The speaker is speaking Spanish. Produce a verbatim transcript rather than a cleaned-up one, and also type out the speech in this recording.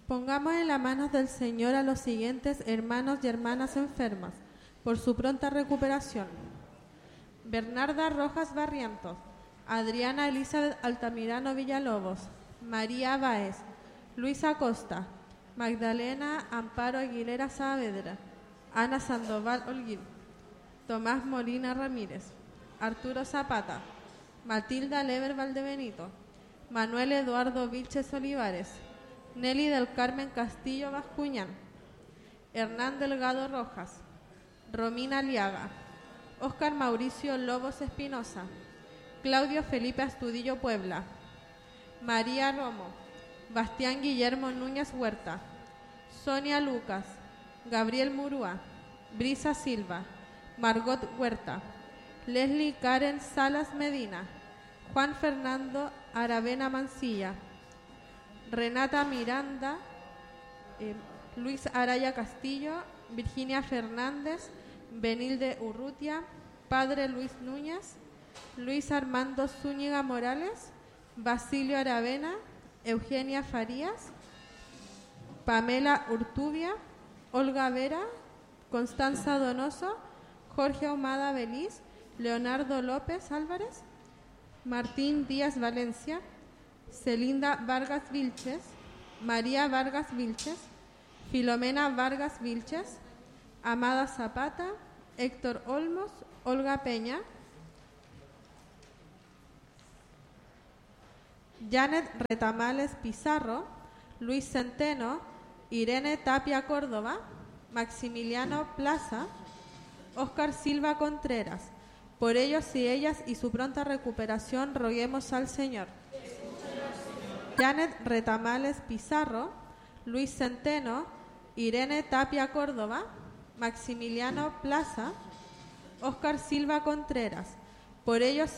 Pongamos en las manos del Señor a los siguientes hermanos y hermanas enfermas, por su pronta recuperación: Bernarda Rojas Barrientos, Adriana Elizabeth Altamirano Villalobos, María Báez, Luisa Costa, Magdalena Amparo Aguilera Saavedra, Ana Sandoval Holguín, Tomás Molina Ramírez, Arturo Zapata, Matilda Lever Valdebenito, Manuel Eduardo Vilches Olivares, Nelly del Carmen Castillo Bascuñán, Hernán Delgado Rojas, Romina Aliaga, Óscar Mauricio Lobos Espinosa, Claudio Felipe Astudillo Puebla, María Romo, Bastián Guillermo Núñez Huerta, Sonia Lucas, Gabriel Murúa, Brisa Silva, Margot Huerta, Leslie Karen Salas Medina, Juan Fernando Aravena Mancilla, Renata Miranda, eh, Luis Araya Castillo, Virginia Fernández, Benilde Urrutia, Padre Luis Núñez, Luis Armando Zúñiga Morales, Basilio Aravena, Eugenia Farías, Pamela Urtubia, Olga Vera, Constanza Donoso, Jorge Ahumada Beliz, Leonardo López Álvarez, Martín Díaz Valencia, Celinda Vargas Vilches, María Vargas Vilches, Filomena Vargas Vilches, Amada Zapata, Héctor Olmos, Olga Peña, Janet Retamales Pizarro, Luis Centeno, Irene Tapia Córdoba, Maximiliano Plaza, Óscar Silva Contreras. Por ellos y ellas y su pronta recuperación roguemos al Señor. Janet Retamales Pizarro, Luis Centeno, Irene Tapia Córdoba, Maximiliano Plaza, Óscar Silva Contreras. Por ellos